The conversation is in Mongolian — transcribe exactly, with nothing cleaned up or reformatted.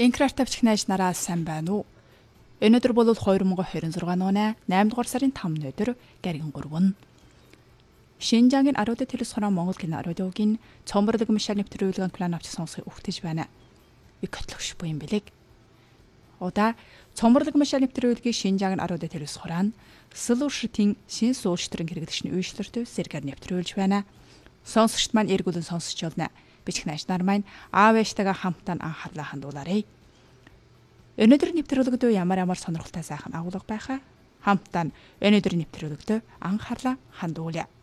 Инкраарт тавьчих найз нараа сайн байна уу? Өнөөдөр бол хоёр мянга двадцать шесть оны найман дугаар сарын тамны өдөр Гэргэн гурав. Шинжаагийн Аруудад телевиз хорон Монгол кино радиогийн цомборлог мишал нэвтрүүлгийн план авч сонсохыг өгтөж байна. Би котлогш буй юм бэлэг. Удаа цомборлог мишал нэвтрүүлгийн Шинжаагийн Аруудад телевиз хорон Сэлүүшртийн шин суурьштрын хэрэглэгчний үйлчлэртэй сэргээр нэвтрүүлж байна. Сонсогчд маань эргүүлэн сонсож байна. Бичих найз нар маань аав ээжтэйгээ хамтдаа анхаарлаа хандуулаарай. Өнөөдөр нэвтрүүлэгдөө ямар ямар сонирхолтой сайхан агуулга байхаа хамтдаа өнөөдөр нэвтрүүлэгдөө анхаарлаа хандуулъя.